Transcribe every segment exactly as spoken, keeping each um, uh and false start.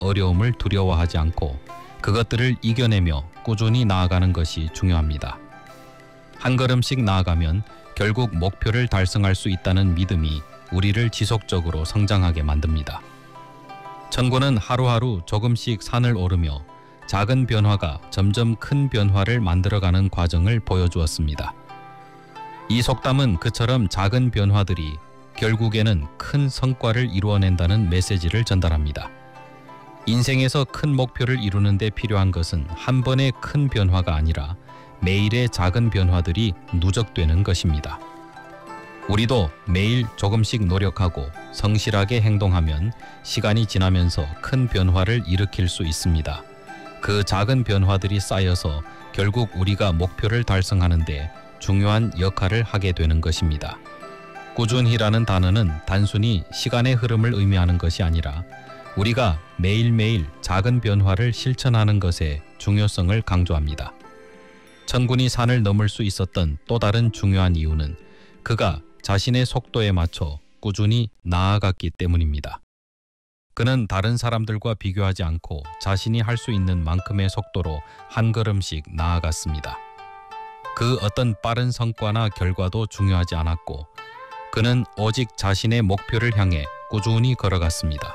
어려움을 두려워하지 않고 그것들을 이겨내며 꾸준히 나아가는 것이 중요합니다. 한 걸음씩 나아가면 결국 목표를 달성할 수 있다는 믿음이 우리를 지속적으로 성장하게 만듭니다. 천군은 하루하루 조금씩 산을 오르며 작은 변화가 점점 큰 변화를 만들어가는 과정을 보여주었습니다. 이 속담은 그처럼 작은 변화들이 결국에는 큰 성과를 이루어낸다는 메시지를 전달합니다. 인생에서 큰 목표를 이루는 데 필요한 것은 한 번의 큰 변화가 아니라 매일의 작은 변화들이 누적되는 것입니다. 우리도 매일 조금씩 노력하고 성실하게 행동하면 시간이 지나면서 큰 변화를 일으킬 수 있습니다. 그 작은 변화들이 쌓여서 결국 우리가 목표를 달성하는 데 중요한 역할을 하게 되는 것입니다. 꾸준히라는 단어는 단순히 시간의 흐름을 의미하는 것이 아니라 우리가 매일매일 작은 변화를 실천하는 것의 중요성을 강조합니다. 천군이 산을 넘을 수 있었던 또 다른 중요한 이유는 그가 자신의 속도에 맞춰 꾸준히 나아갔기 때문입니다. 그는 다른 사람들과 비교하지 않고 자신이 할 수 있는 만큼의 속도로 한 걸음씩 나아갔습니다. 그 어떤 빠른 성과나 결과도 중요하지 않았고 그는 오직 자신의 목표를 향해 꾸준히 걸어갔습니다.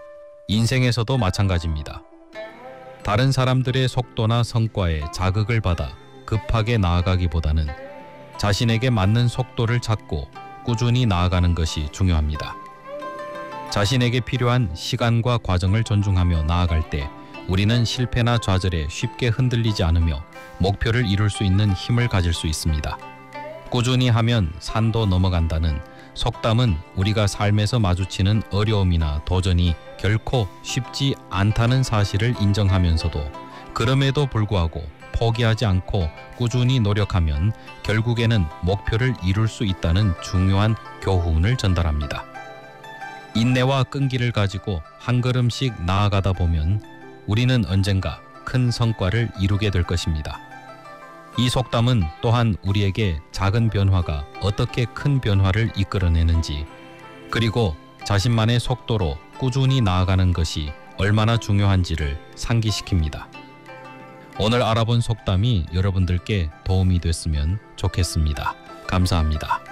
인생에서도 마찬가지입니다. 다른 사람들의 속도나 성과에 자극을 받아 급하게 나아가기보다는 자신에게 맞는 속도를 찾고 꾸준히 나아가는 것이 중요합니다. 자신에게 필요한 시간과 과정을 존중하며 나아갈 때 우리는 실패나 좌절에 쉽게 흔들리지 않으며 목표를 이룰 수 있는 힘을 가질 수 있습니다. 꾸준히 하면 산도 넘어간다는 속담은 우리가 삶에서 마주치는 어려움이나 도전이 결코 쉽지 않다는 사실을 인정하면서도 그럼에도 불구하고 포기하지 않고 꾸준히 노력하면 결국에는 목표를 이룰 수 있다는 중요한 교훈을 전달합니다. 인내와 끈기를 가지고 한 걸음씩 나아가다 보면 우리는 언젠가 큰 성과를 이루게 될 것입니다. 이 속담은 또한 우리에게 작은 변화가 어떻게 큰 변화를 이끌어내는지 그리고 자신만의 속도로 꾸준히 나아가는 것이 얼마나 중요한지를 상기시킵니다. 오늘 알아본 속담이 여러분들께 도움이 됐으면 좋겠습니다. 감사합니다.